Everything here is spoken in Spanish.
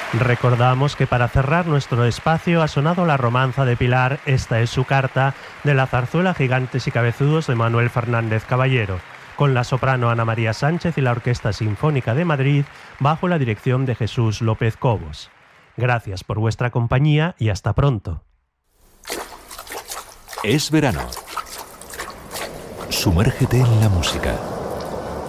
Recordamos que para cerrar nuestro espacio ha sonado la romanza de Pilar, Esta es su carta, de la zarzuela Gigantes y Cabezudos de Manuel Fernández Caballero, con la soprano Ana María Sánchez y la Orquesta Sinfónica de Madrid, bajo la dirección de Jesús López Cobos. Gracias por vuestra compañía y hasta pronto. Es verano. Sumérgete en la música.